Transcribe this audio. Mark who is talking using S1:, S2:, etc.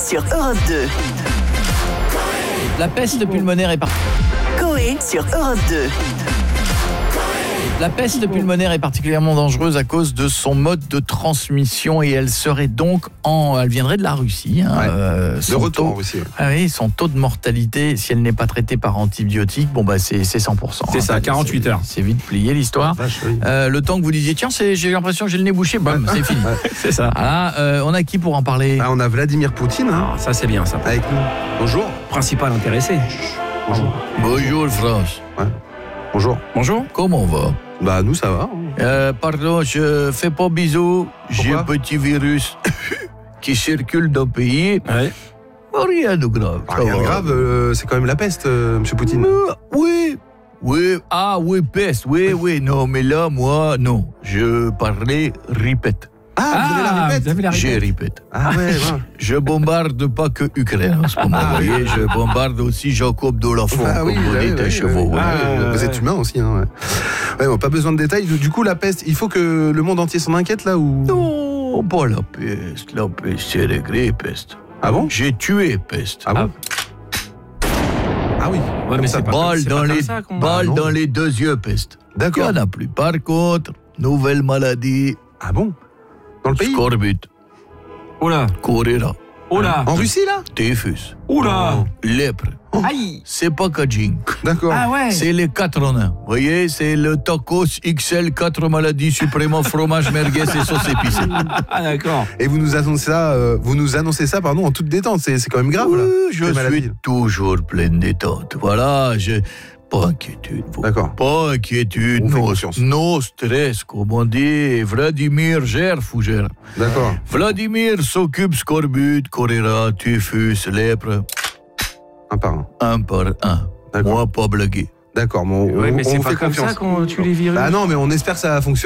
S1: sur Europe 2.
S2: La peste pulmonaire est
S1: Coé sur Europe 2.
S2: La peste pulmonaire est particulièrement dangereuse à cause de son mode de transmission et elle serait donc elle viendrait de la Russie.
S3: De retour en Russie.
S2: Ah oui, son taux de mortalité, si elle n'est pas traitée par antibiotiques, c'est 100%.
S4: C'est ça, 48 heures.
S2: C'est vite plié l'histoire.
S3: Vache, oui.
S2: Le temps que vous disiez, tiens, j'ai l'impression que j'ai le nez bouché, bam, c'est fini.
S4: C'est ça.
S2: Voilà, on a qui pour en parler?
S3: On a Vladimir Poutine
S4: Ah, ça c'est bien ça.
S3: avec nous. Bonjour.
S4: Principal intéressé.
S3: Bonjour.
S2: Bonjour France.
S3: Bonjour.
S4: Bonjour.
S2: Comment on va?
S3: Bah nous ça va.
S2: Pardon, je fais pas bisous. J'ai un petit virus qui circule dans le pays.
S4: Ouais.
S2: Rien de grave.
S3: Rien de grave, c'est quand même la peste, monsieur Poutine.
S2: Oui. Oui, peste. Oui. Non, mais là, moi, non. Je parlais répète.
S3: Vous avez la répète.
S4: Vous avez la
S2: J'ai
S4: répète.
S2: répète.
S3: Ah ouais.
S2: Je bombarde pas que Ukraine en ce moment. Vous voyez, je bombarde aussi Jacob de la Font,
S3: Ah oui,
S2: comme vous
S3: oui,
S2: dites,
S3: oui,
S2: chevaux.
S3: oui.
S2: Ouais.
S3: Vous êtes humain aussi. Ouais, pas besoin de détails. Du coup, la peste, il faut que le monde entier s'en inquiète là ou...
S2: Non, pas la peste. La peste, c'est réglé, peste.
S3: Ah bon?
S2: J'ai tué peste.
S3: Ah bon? Ah oui.
S4: Ouais, mais c'est pas
S2: Balle
S4: c'est
S2: dans
S4: pas
S2: les
S4: comme ça qu'on-
S2: balles
S3: non.
S2: dans les deux yeux, peste. Il n'y
S3: D'accord.
S2: en a plus. Par contre, nouvelle maladie,
S3: Ah bon? Dans le pays?
S2: scorbut,
S4: Oula.
S2: choléra,
S4: Oula.
S3: En Russie là?
S2: typhus,
S4: Oula.
S2: lèpre.
S4: Aïe.
S2: C'est pas Kajing.
S3: D'accord.
S4: Ah ouais.
S2: C'est les 4 en 1. Vous voyez, c'est le tacos XL 4 maladies suprêmement fromage merguez et sauce épicée.
S4: Ah d'accord.
S3: Et vous nous annoncez ça, en toute détente. C'est quand même grave là.
S2: Je
S3: Quelle maladie.
S2: suis toujours pleine détente. Voilà, pas inquiétude. vous.
S3: D'accord.
S2: Pas inquiétude.
S3: On fait
S2: No,
S3: confiance.
S2: no stress, comme on dit. Vladimir gère, fougère.
S3: D'accord.
S2: Vladimir s'occupe scorbut, choléra, typhus, lèpre,
S3: Un par un.
S2: un par un.
S3: D'accord.
S2: Moi, pas blaguer.
S3: D'accord. Bon,
S4: Ouais, mais
S3: on
S4: c'est
S3: vous
S4: pas
S3: fait
S4: comme
S3: confiance.
S4: ça qu'on tue les virus.
S3: Bah non, mais on espère que ça va fonctionner.